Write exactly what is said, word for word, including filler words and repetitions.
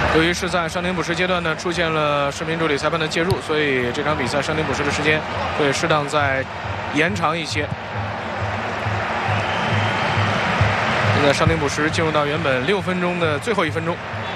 由于是在伤停补时阶段呢，出现了视频助理裁判的介入，所以这场比赛伤停补时的时间会适当再延长一些。现在伤停补时进入到原本六分钟的最后一分钟。